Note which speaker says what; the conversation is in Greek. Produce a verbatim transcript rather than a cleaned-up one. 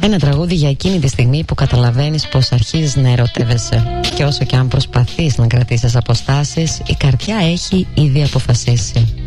Speaker 1: Ένα τραγούδι για εκείνη τη στιγμή που καταλαβαίνεις πως αρχίζεις να ερωτεύεσαι. Και όσο και αν προσπαθείς να κρατήσεις αποστάσεις, η καρδιά έχει ήδη αποφασίσει.